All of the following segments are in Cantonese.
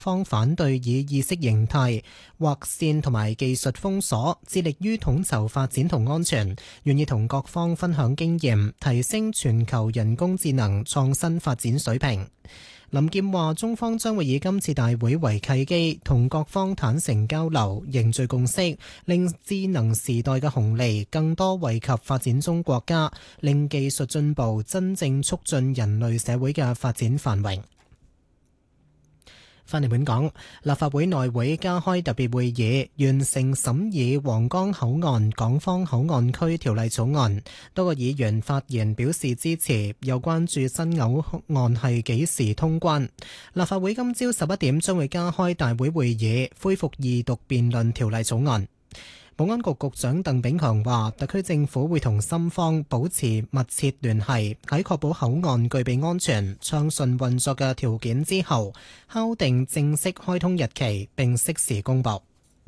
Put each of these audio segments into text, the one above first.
方反對以意識形態劃線同埋技術封鎖，致力於統籌發展同安全，願意同各方分享經驗，提升全球人工智能創新發展水平。林劍話：中方將會以今次大會為契機，同各方坦誠交流，凝聚共識，令智能時代嘅紅利更多惠及發展中國家，令技術進步真正促進人類社會嘅發展繁榮。返嚟本港，立法會內會加開特別會議，完成審議皇崗口岸港方口岸區條例草案。多個議員發言表示支持，又關注新口岸係幾時通關。立法會今朝11點將會加開大會會議，恢復二讀辯論條例草案。保安局局長鄧炳強話，特區政府會同深方保持密切聯繫，喺確保口岸具備安全、暢順運作嘅條件之後，敲定正式開通日期，並適時公佈。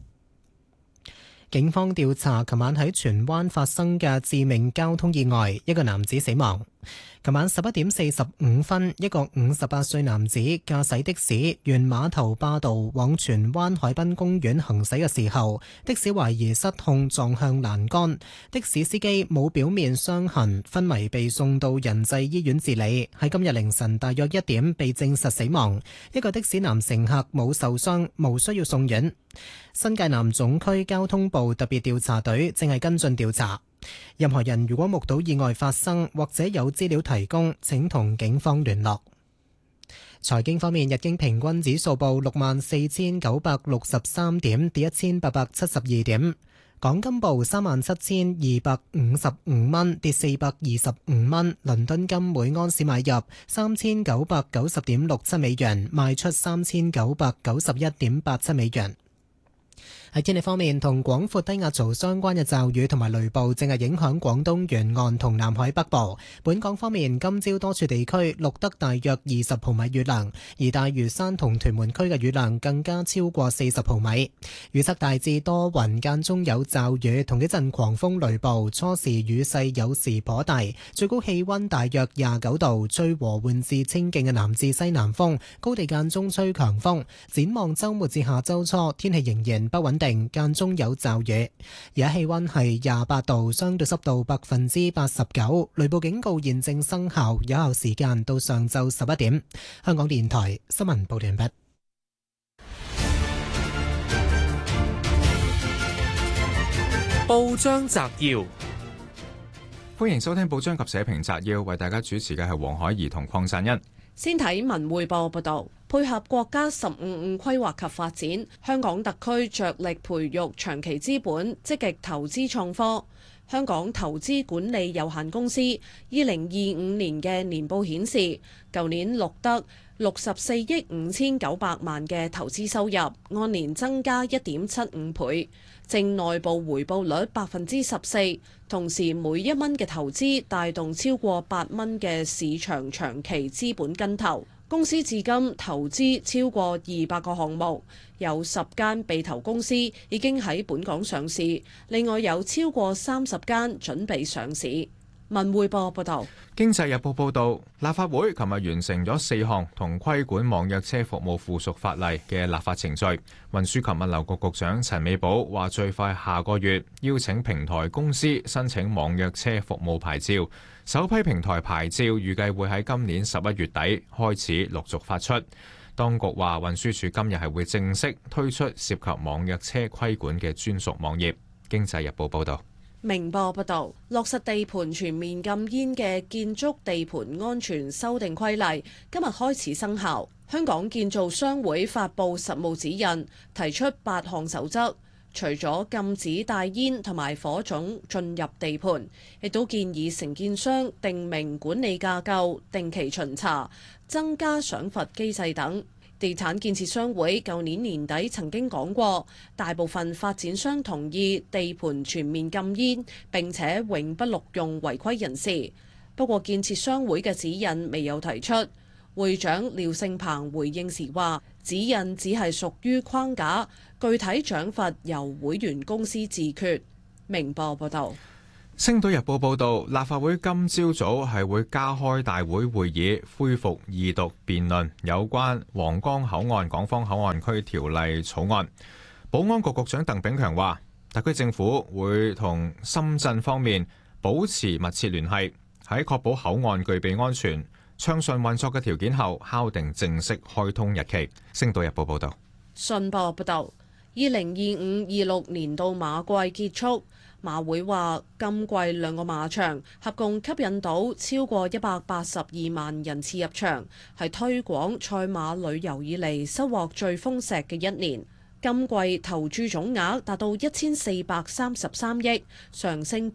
警方調查琴晚喺荃灣發生嘅致命交通意外，一個男子死亡。琴晚11點45分，一個58歲男子駕駛的士沿碼頭霸道往荃灣海濱公園行駛嘅時候，的士懷疑失控撞向欄杆，的士司機冇表面傷痕，昏迷被送到仁濟醫院治理，喺今日凌晨大約1點被證實死亡。一個的士男乘客冇受傷，無需要送院。新界南總區交通部特別調查隊正係跟進調查。任何人如果目睹意外發生或者有資料提供，請同警方聯絡。財經方面，日經平均指數報64,963點，跌1872點。港金報37,255蚊，跌425蚊。倫敦金每盎司買入3990.67美元，賣出3991.87美元。喺天氣方面，同廣闊低壓槽相關嘅驟雨同埋雷暴正係影響廣東沿岸同南海北部。本港方面，今朝多處地區錄得大約20毫米雨量，而大嶼山同屯門區嘅雨量更加超過40毫米。預測大致多雲，間中有驟雨同幾陣狂風雷暴，初時雨勢有時頗大，最高氣溫大約29度，吹和緩至清勁嘅南至西南風，高地間中吹強風。展望週末至下週初，天氣仍然不穩定，間中有驟雨。而家氣溫係28度，相對濕度89%，雷暴警告現正生效，有效時間到上晝11點。香港電台新聞報道完畢。 報章摘要， 歡迎收聽報章及社評摘要，為大家主持嘅係黃海怡同鄺贊恩。 先睇文匯報報道，配合國家15五規劃及發展，香港特區着力培育長期資本，積極投資創科。香港投資管理有限公司2025年嘅年報顯示，舊年錄得64億5900萬嘅投資收入，按年增加1.75倍，淨內部回報率14%，同時每1蚊嘅投資帶動超過8蚊嘅市場長期資本跟投。公司至今投資超過200個項目，有10間被投公司已經喺本港上市，另外有超過30間準備上市。文匯報報道。 經濟日報報道，立法會琴日完成咗4項同規管網約車服務附屬法例嘅立法程序。運輸及物流局局長陳美寶話，最快下個月邀請平台公司申請網約車服務牌照，首批平台牌照預計會喺今年11月底開始陸續發出。當局話，運輸署今日係會正式推出涉及網約車規管嘅專屬網頁。經濟日報報道。 明報報導，落實地盤全面禁煙嘅建築地盤安全修訂規例今日開始生效。香港建造商會發布實務指引，提出8項守則，除咗禁止帶煙同埋火種進入地盤，亦都建議承建商定明管理架構、定期巡查、增加賞罰機制等。地產建設商會舊年年底曾經講過，大部分發展商同意地盤全面禁煙，並且永不錄用違規人士。不過建設商會嘅指引未有提出。會長廖勝鵬回應時話，指引只係屬於框架，具體獎罰由會員公司自決。明報報道。 星島日報報導，立法會今朝早係會加開大會會議，恢復二讀辯論有關皇崗口岸港方口岸區條例草案。保安局局長鄧炳強話，特區政府會同深圳方面保持密切聯繫，喺確保口岸具備安全、暢順運作嘅條件後，敲定正式開通日期。星島日報報導。 信報報導，2025-26年度馬季結束。馬會話，今季兩個馬場合共吸引到超過182萬人次入場，係推廣賽馬旅遊以嚟收穫最豐碩嘅一年。今季投注總額達到1433億，上升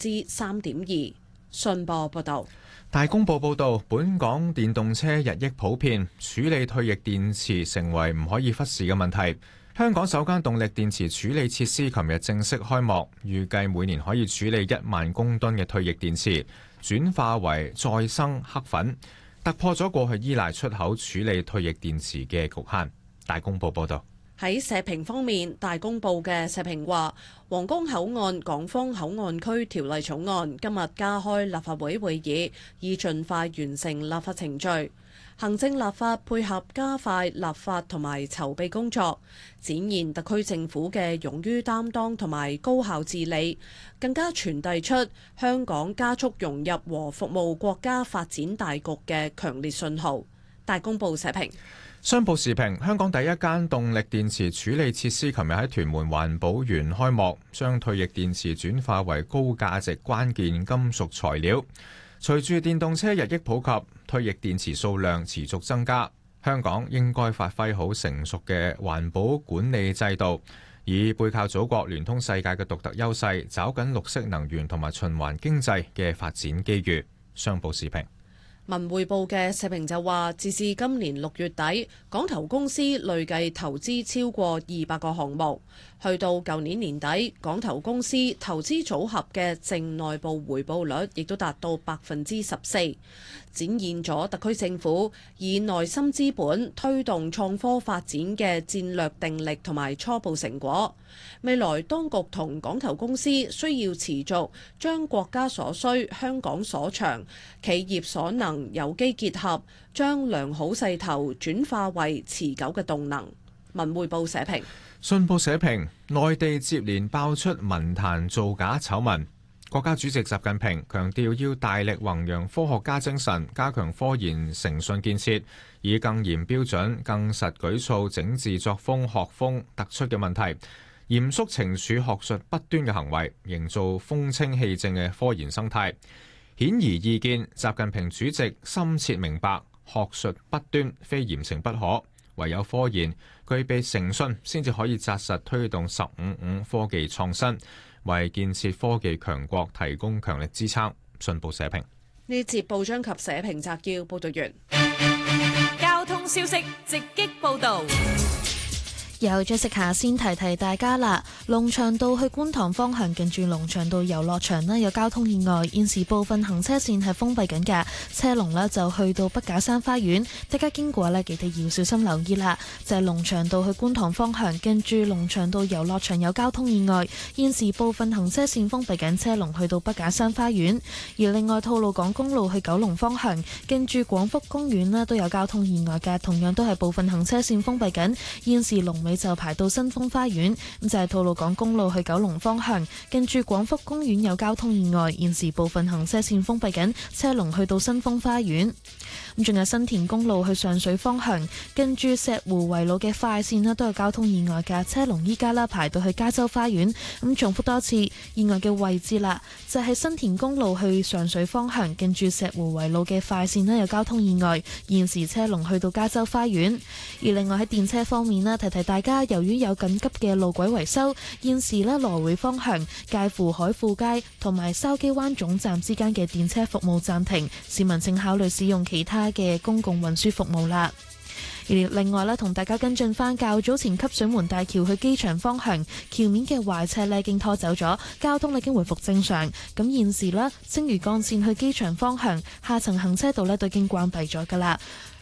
3.2%。信報報導。 大公報報導，本港電動車日益普遍，處理退役電池成為唔可以忽視嘅問題。香港首間動力電池處理設施琴日正式開幕，預計每年可以處理1萬公噸嘅退役電池，轉化為再生黑粉，突破咗過去依賴出口處理退役電池嘅局限。大公報報導。 喺社評方面，大公報嘅社評話，皇崗口岸港方口岸區條例草案今日加開立法會會議，以盡快完成立法程序。行政立法配合加快立法同埋籌備工作，展現特區政府嘅勇於擔當同埋高效治理，更加傳遞出香港加速融入和服務國家發展大局嘅強烈信號。大公報社評。 商報時評，香港第一間動力電池處理設施琴日喺屯門環保園開幕，將退役電池轉化為高價值關鍵金屬材料。隨住電動車日益普及，退役電池數量持續增加，香港應該發揮好成熟嘅環保管理制度，以背靠祖國、聯通世界嘅獨特優勢，抓緊綠色能源同埋循環經濟嘅發展機遇。商報時評。 文匯報嘅社評就話，截至今年6月底，港投公司累計投資超過200個項目，去到舊年年底，港投公司投資組合嘅淨內部回報率亦都達到14%，展現咗特區政府以內心資本推動創科發展嘅戰略定力同埋初步成果。未來當局同港投公司需要持續將國家所需、香港所長、企業所能有機結合，將良好勢頭轉化為持久嘅動能。文匯報社評。 信報社評，內地接連爆出文壇造假醜聞，國家主席習近平強調要大力弘揚科學家精神，加強科研誠信建設，以更嚴標準、更實舉措整治作風學風突出嘅問題，嚴肅懲處學術不端嘅行為，營造風清氣正嘅科研生態。顯而易見，習近平主席深切明白學術不端非嚴懲不可，唯有科研具備誠信，先至可以紮實推動15.5科技創新，為建設科技強國提供強力支撐。信報社評。 呢節報章及社評摘要報道完。 交通消息直擊報導。 又再食下先提提大家啦，龍翔道去觀塘方向近住龍翔道遊樂場呢有交通意外，現時部分行車線係封閉緊㗎，車龍呢就去到筆架山花園，大家經過呢記得要小心留意啦。就係龍翔道去觀塘方向近住龍翔道遊樂場有交通意外，現時部分行車線封閉緊，車龍去到筆架山花園。而另外吐露港公路去九龍方向近住廣福公園呢都有交通意外㗎，同樣都係部分行車線封閉緊，現時龍尾就排到新豐花園。咁就係吐露港公路去九龍方向近住廣福公園有交通意外，現時部分行車線封閉緊，車龍去到新豐花園。咁仲有新田公路去上水方向近住石湖圍路嘅快線都有交通意外嘅，車龍依家排到去加州花園。咁重複多次意外嘅位置啦，就係新田公路去上水方向近住石湖圍路嘅快線有交通意外，現時車龍去到加州花園。而另外喺電車方面提提大家，由於有緊急嘅路軌維修，現時來回方向介乎海富街同埋筲箕灣總站之間嘅電車服務暫停，市民請考慮使用其他嘅公共運輸服務啦。而另外同大家跟進翻較早前汲水門大橋去機場方向橋面嘅壞車已經拖走咗，交通已經回復正常。咁現時青嶼幹線去機場方向下層行車道都已經關閉咗噶啦。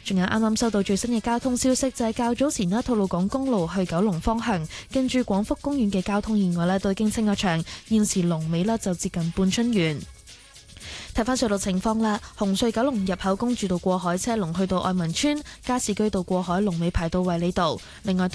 仲有啱啱收到最新嘅交通消息，就係較早前吐露港公路去九龍方向，跟住廣福公園嘅交通意外都已經清咗場，現時龍尾就接近半春園。睇返隧道情況啦，紅隧九龍入口公主道過海車龍去到愛民村，加士居道過海龍尾排到衛理道，另外